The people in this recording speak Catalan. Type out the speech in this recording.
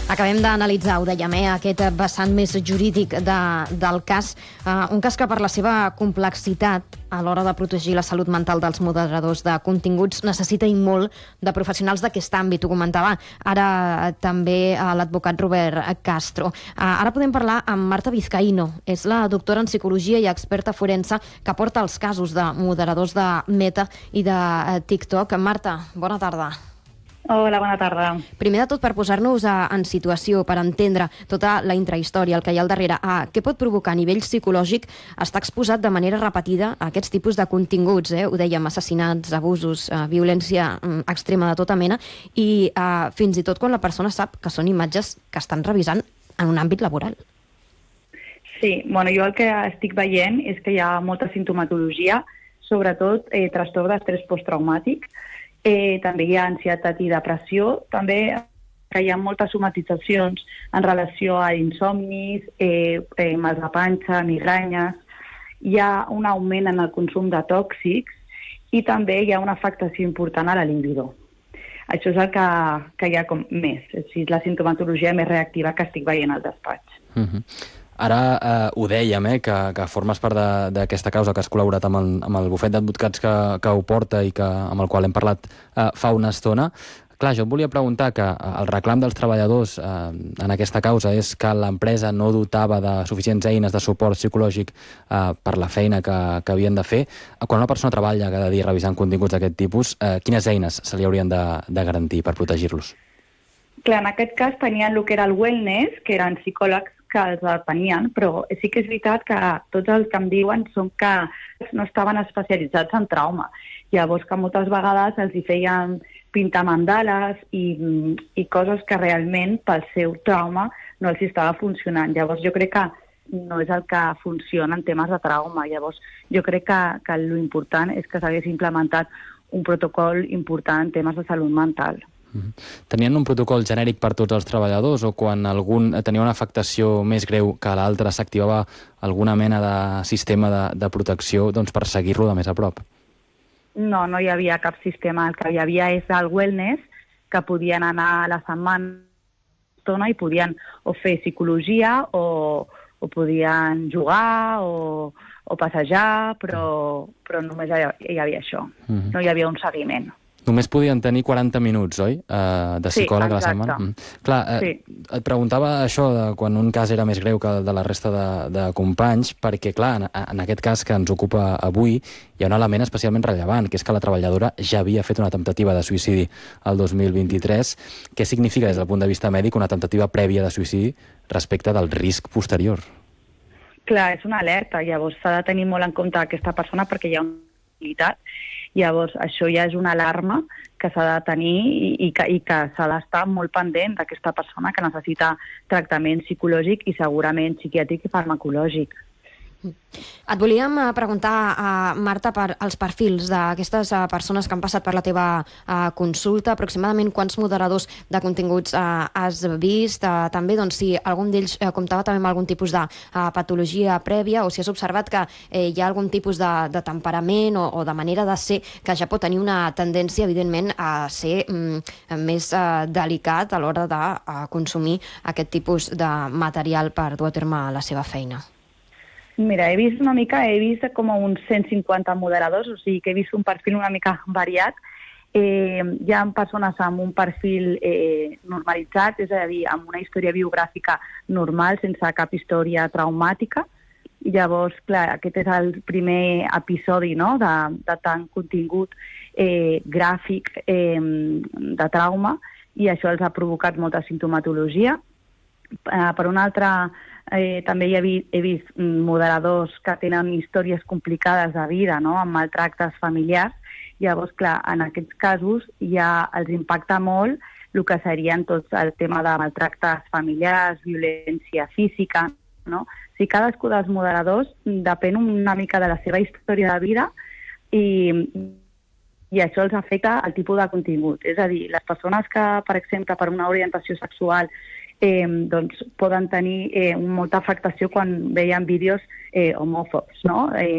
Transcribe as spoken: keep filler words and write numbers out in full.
Acabem d'analitzar, ho dèiem, eh, aquest vessant més jurídic de, del cas, uh, un cas que per la seva complexitat a l'hora de protegir la salut mental dels moderadors de continguts necessita i molt de professionals d'aquest àmbit, ho comentava ara eh, també uh, l'advocat Robert Castro. Uh, ara podem parlar amb Marta Vizcaíno, és la doctora en psicologia i experta forense que porta els casos de moderadors de Meta i de uh, TikTok. Marta, bona tarda. Hola, bona tarda. Primer de tot, per posar-nos en situació, per entendre tota la intrahistòria, el que hi ha al darrere, ah, què pot provocar a nivell psicològic estar exposat de manera repetida a aquests tipus de continguts, eh? Ho dèiem, assassinats, abusos, eh, violència eh, extrema de tota mena, i eh, fins i tot quan la persona sap que són imatges que estan revisant en un àmbit laboral. Sí, bueno, jo el que estic veient és que hi ha molta sintomatologia, sobretot eh, trastorn d'estrès posttraumàtic. Eh, també hi ha ansietat i depressió, també que hi ha moltes somatitzacions en relació a insomnis, eh, eh, mals de panxa, migranyes, hi ha un augment en el consum de tòxics i també hi ha una afectació important a la libido. Això és el que, que hi ha com més, és la sintomatologia més reactiva que estic veient al despatx. Uh-huh. Ara eh, ho dèiem, eh, que, que formes part d'aquesta causa, que has col·laborat amb el, amb el bufet d'advocats que, que ho porta i que, amb el qual hem parlat eh, fa una estona. Clar, jo et volia preguntar que el reclam dels treballadors eh, en aquesta causa és que l'empresa no dotava de suficients eines de suport psicològic eh, per la feina que, que havien de fer. Quan una persona treballa cada dia revisant continguts d'aquest tipus, eh, quines eines se li haurien de, de garantir per protegir-los? Clar, en aquest cas tenien el que era el wellness, que eren psicòlegs que els tenien, però sí que és veritat que tots els que em diuen són que no estaven especialitzats en trauma. Llavors que moltes vegades els hi feien pintar mandales i, i coses que realment pel seu trauma no els estava funcionant. Llavors jo crec que no és el que funciona en temes de trauma. Llavors jo crec que, que l'important és que s'hagués implementat un protocol important en temes de salut mental. Tenien un protocol genèric per tots els treballadors o quan algun tenia una afectació més greu que l'altre s'activava alguna mena de sistema de, de protecció doncs, per seguir-lo de més a prop? No, no hi havia cap sistema. El que hi havia és el wellness, que podien anar a la setmana i podien o fer psicologia o, o podien jugar o, o passejar, però, però només hi havia això. Uh-huh. No hi havia un seguiment. Només podien tenir quaranta minuts, oi? Uh, de psicòleg sí, a la setmana. Mm. Clar, uh, sí. Et preguntava això de quan un cas era més greu que el de la resta de, de companys, perquè, clar, en, en aquest cas que ens ocupa avui hi ha un element especialment rellevant, que és que la treballadora ja havia fet una temptativa de suïcidi el dos mil vint-i-tres. Què significa des del punt de vista mèdic una temptativa prèvia de suïcidi respecte del risc posterior? Clar, és una alerta. Llavors s'ha de tenir molt en compte aquesta persona perquè hi ha una possibilitat. Llavors, això ja és una alarma que s'ha de tenir i, i que, i que s'ha d'estar molt pendent d'aquesta persona que necessita tractament psicològic i segurament psiquiàtric i farmacològic. Et volíem preguntar, uh, Marta, per als perfils d'aquestes uh, persones que han passat per la teva uh, consulta. Aproximadament quants moderadors de continguts uh, has vist? Uh, també, doncs, si algun d'ells uh, comptava també amb algun tipus de uh, patologia prèvia o si has observat que eh, hi ha algun tipus de, de temperament o, o de manera de ser que ja pot tenir una tendència, evidentment, a ser um, més uh, delicat a l'hora de uh, consumir aquest tipus de material per dur a terme la seva feina. Mira, he vist una mica, he vist com uns cent cinquanta moderadors, o sigui que he vist un perfil una mica variat. Eh, hi ha persones amb un perfil eh, normalitzat, és a dir, amb una història biogràfica normal, sense cap història traumàtica. Llavors, clar, aquest és el primer episodi, no?, de, de tant contingut eh, gràfic eh, de trauma, i això els ha provocat molta sintomatologia. Eh, per una altra, eh, també hi he vist, he vist moderadors que tenen històries complicades de vida, no?, amb maltractes familiars. Llavors, clar, en aquests casos ja els impacta molt el que serien tots el tema de maltractes familiars, violència física, no? O sigui, cadascú dels moderadors depèn una mica de la seva història de vida i, i això els afecta el tipus de contingut. És a dir, les persones que, per exemple, per una orientació sexual Eh, doncs poden tenir eh, molta afectació quan veien vídeos eh, homòfobs, no? Eh,